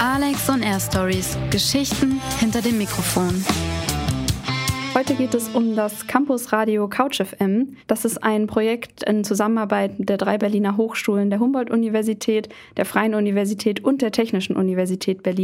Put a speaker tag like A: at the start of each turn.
A: Alex on Air Stories. Geschichten hinter dem Mikrofon.
B: Heute geht es um das Campusradio Couch FM. Das ist ein Projekt in Zusammenarbeit der 3 Berliner Hochschulen, der Humboldt-Universität, der Freien Universität und der Technischen Universität Berlin.